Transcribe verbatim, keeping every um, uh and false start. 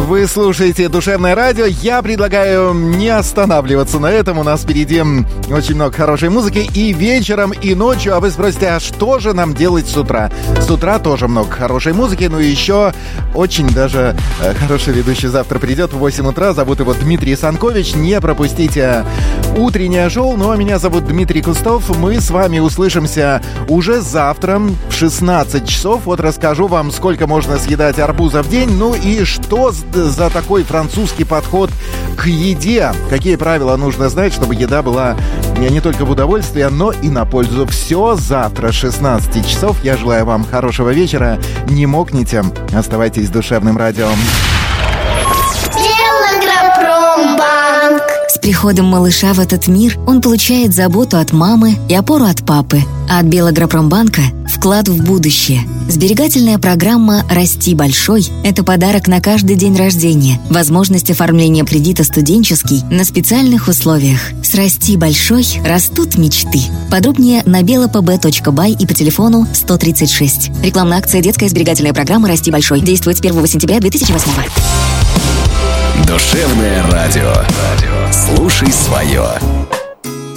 Вы слушаете «Душевное радио». Я предлагаю не останавливаться на этом. У нас впереди очень много хорошей музыки и вечером, и ночью. А вы спросите, а что же нам делать с утра? С утра тоже много хорошей музыки, но еще очень даже э, хороший ведущий завтра придет в восемь утра. Зовут его Дмитрий Санкович. Не пропустите утреннее шоу. Ну а меня зовут Дмитрий Кустов. Мы с вами услышимся уже завтра в шестнадцать часов. Вот расскажу вам, сколько можно съедать арбуза в день. Ну и что за такой французский подход к еде. Какие правила нужно знать, чтобы еда была не только в удовольствие, но и на пользу. Все завтра с шестнадцати часов. Я желаю вам хорошего вечера. Не мокните. Оставайтесь с Душевным радио. С приходом малыша в этот мир он получает заботу от мамы и опору от папы. А от Белагропромбанка – вклад в будущее. Сберегательная программа «Расти большой» – это подарок на каждый день рождения. Возможность оформления кредита студенческий на специальных условиях. С «Расти большой» растут мечты. Подробнее на белапб точка бай и по телефону сто тридцать шесть. Рекламная акция «Детская сберегательная программа «Расти большой». Действует с первого сентября две тысячи восьмого. Душевное радио. Слушай свое.